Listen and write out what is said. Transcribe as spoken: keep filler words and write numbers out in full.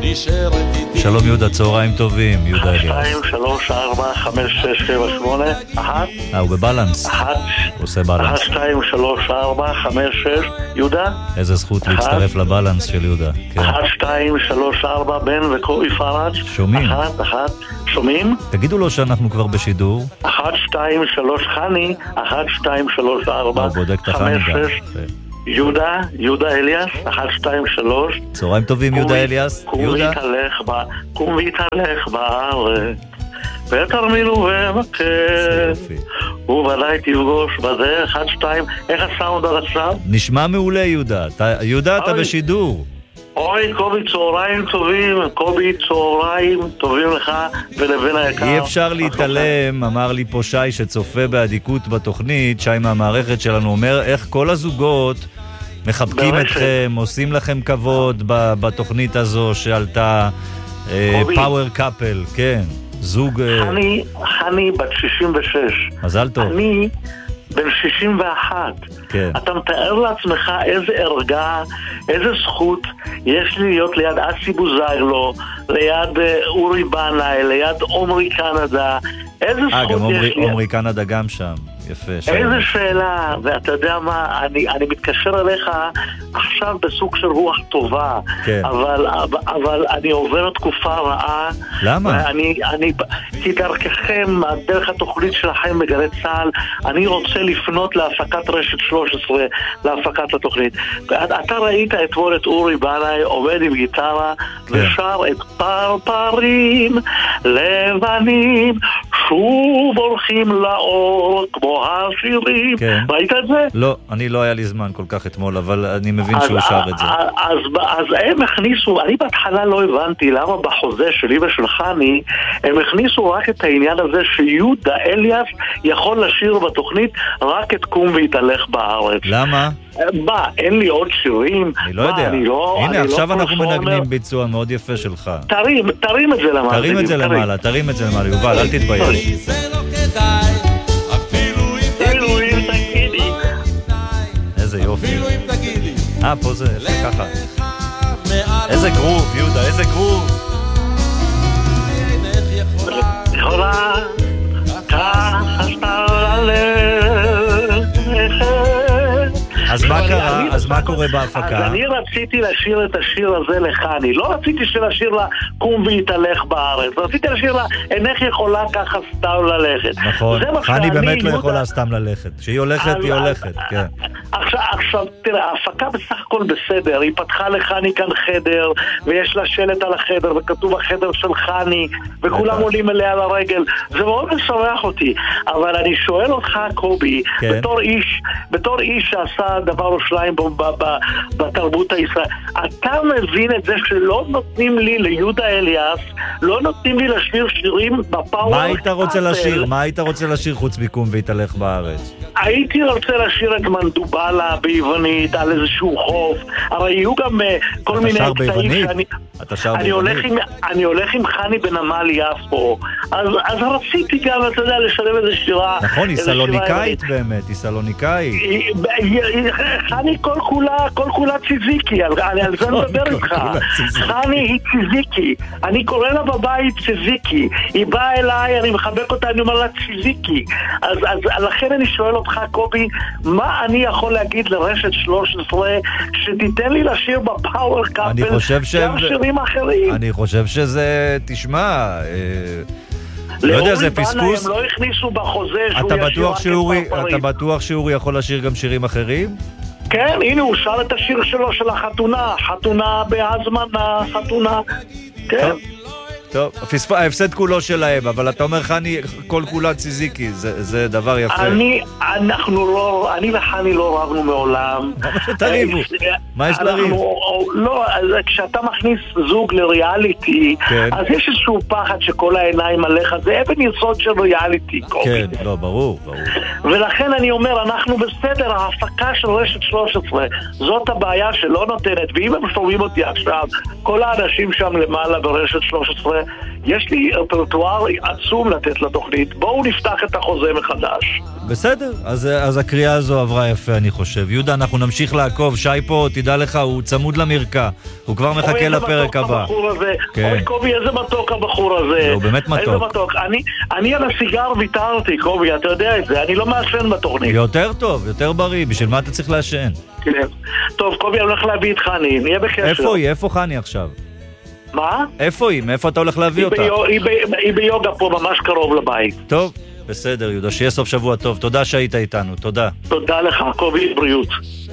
שלום יהודה, צהריים טובים, יהודה אליאס. שתיים, שלוש, ארבע, חמש, שש, שבע, שמונה, אחת. אה, הוא בבלנס. אחת. הוא עושה בלנס. אחת, שתיים, שלוש, ארבע, חמש, שש, יהודה. איזה זכות להצטרף לבלנס של יהודה. אחת, שתיים, שלוש, ארבע, בן וקובי פראג'. שומעים. אחת, אחת. שומעים? תגידו לו שאנחנו כבר בשידור. אחת, שתיים, שלוש, חני. אחת, שתיים, שלוש, ארבע, הוא בודק את החני גם. יהודה, יהודה אליאס, אחת, שתיים, שלוש. צהריים טובים, יהודה אליאס. קום והתהלך, קום והתהלך בארץ, ותרמיל ובקר, ובוודאי תפגוש בדרך. אחד, שתיים, איך הסאונד עד עכשיו? נשמע מעולה, יהודה. יהודה, אתה בשידור. אוי, קובי, צהריים טובים, קובי, צהריים טובים לך ולבן היקר. אי אפשר להתעלם, אמר לי פה שי שצופה בעדיקות בתוכנית, שי מהמערכת שלנו אומר, איך כל הזוגות מחבקים אתכם, עושים לכם כבוד בתוכנית הזו שעלתה פאוור קאפל, כן, זוג... חני, חני בת שישים ושש. מזל טוב. אני... בן שישים ואחת. כן. אתה מתאר לעצמך איזה ערגה, איזה זכות יש לי להיות ליד אסי בוזגלו, ליד אורי בנאי, ליד עומרי קנדה. איזה 아, זכות גם יש עומרי, לי. עומרי קנדה גם שם. יפה. איזה שאלה, ואתה יודע מה, אני, אני מתקשר אליך עכשיו בסוג של רוח טובה, כן. אבל, אבל אני עובר תקופה רעה. למה? ואני, אני, כי דרככם, דרך התוכנית שלכם בגלי צהל, אני רוצה לפנות להפקת רשת שלוש עשרה, להפקת התוכנית. אתה ראית אתמול את אורי בנאי עומד עם גיטרה, כן. ושר את פרפרים לבנים, שוב הולכים לאור כמו השירים. כן. ראית את זה? לא, אני לא היה לי זמן כל כך אתמול, אבל אני מבין שהוא שר את זה. אז, אז, אז הם הכניסו, אני בהתחלה לא הבנתי למה בחוזה שלי ושל חני הם הכניסו רק את העניין הזה שיהודה אליאס יכול לשיר בתוכנית רק את קום והתהלך בארץ. למה? מה, אין לי עוד שירים? אני לא יודע. לא, הנה, עכשיו לא אנחנו מנגנים ביצוע מאוד יפה שלך. תרים, תרים את זה למעלה. תרים את זה למעלה, תרים את זה למעלה. יובל, אל תתבייש. איזה יופי. אה, פה זה ככה. איזה גרוב, יהודה, איזה גרוב. יכולה ככה אז מה קרה? אז מה קורה בהפקה? אז אני רציתי לשיר את השיר הזה לחני. לא רציתי לשיר לה קום והתהלך בארץ. רציתי לשיר לה אינך יכולה ככה סתם ללכת. נכון, חני באמת לא יכולה סתם ללכת. כשהיא הולכת, היא הולכת, כן. עכשיו, תראה, ההפקה בסך הכל בסדר. היא פתחה לחני כאן חדר, ויש לה שלט על החדר, וכתוב החדר של חני, וכולם עולים אליה לרגל. זה מאוד משמח אותי. אבל אני שואל אותך, קובי, בתור איש, בתור איש שעשה דבר או שניים בתרבות הישראלית, אתה מבין את זה שלא נותנים לי ליהודה אליאס, לא נותנים לי לשיר שירים בפאוור. מה היית רוצה לשיר? מה היית רוצה לשיר חוץ מקום והתהלך בארץ? הייתי רוצה לשיר את מנדובלה ביוונית על איזשהו חוף, אבל יהיו גם כל מיני קטעים שאני... אתה שר אני הולך עם, אני הולך עם חני בנמל יפו, אז, אז רציתי גם, אתה יודע, לשלם איזה שירה. נכון, היא סלוניקאית באמת, היא סלוניקאית. חני כל כולה, כל כולה ציזיקי, על, על זה מדבר איתך. חני היא ציזיקי, אני קורא לה בבית ציזיקי, היא באה אליי, אני מחבק אותה, אני אומר לה ציזיקי. אז, אז לכן אני שואל אותך, קובי, מה אני יכול להגיד לרשת שלוש עשרה שתיתן לי לשיר בפאוור קאפל? אני חושב ש... אחרים. אני חושב שזה, תשמע, לא יודע, זה פספוס. הם לא הכניסו בחוזה שהוא ישיר רק את פרפרים. אתה בטוח שאורי יכול לשיר גם שירים אחרים? כן, הנה הוא שר את השיר שלו של החתונה, חתונה בהזמנה, חתונה, כן. טוב, ההפסד כולו שלהם, אבל אתה אומר חני כל כולה ציזיקי, זה, זה דבר יפה. אני, אנחנו לא, אני וחני לא רבנו מעולם. מה שתריבו? מה יש לריב? לא, כשאתה מכניס זוג לריאליטי, כן. אז יש איזשהו פחד שכל העיניים עליך, זה אבן יסוד של ריאליטי. כן, לא, ברור, ברור. ולכן אני אומר, אנחנו בסדר, ההפקה של רשת שלוש עשרה, זאת הבעיה שלא נותנת, ואם הם שומעים אותי עכשיו, כל האנשים שם למעלה ברשת שלוש עשרה, יש לי רפרטואר עצום לתת לתוכנית, בואו נפתח את החוזה מחדש. בסדר, אז, אז הקריאה הזו עברה יפה, אני חושב. יהודה, אנחנו נמשיך לעקוב. שי פה, תדע לך, הוא צמוד למרקע. הוא כבר מחכה לפרק הבא. כן. אוי, קובי, איזה מתוק הבחור הזה. הוא באמת מתוק. איזה מתוק. אני, אני על הסיגר ויתרתי, קובי, אתה יודע את זה. אני לא מעשן בתוכנית. יותר טוב, יותר בריא. בשביל מה אתה צריך לעשן? כן. טוב, קובי, אני הולך להביא את חני. נהיה בקשר. איפה היא? איפה חני עכשיו? מה? איפה היא? מאיפה אתה הולך להביא אותה? היא, ב, היא ביוגה פה, ממש קרוב לבית. טוב, בסדר, יהודה. שיהיה סוף שבוע טוב. תודה שהיית איתנו. תודה. תודה לך, קובי, בריאות.